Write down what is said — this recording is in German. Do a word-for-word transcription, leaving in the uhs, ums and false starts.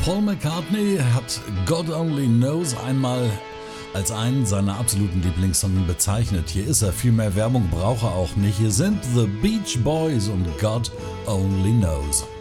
Paul McCartney hat God Only Knows einmal als einen seiner absoluten Lieblingssongs bezeichnet. Hier ist er, viel mehr Werbung braucht er auch nicht. Hier sind The Beach Boys und God Only Knows.